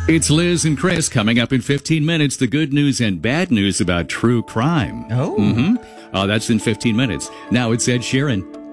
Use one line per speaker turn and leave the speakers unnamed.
It's Liz and Chris coming up in 15 minutes. The good news and bad news about true crime.
Oh.
That's in 15 minutes. Now it's Ed Sheeran.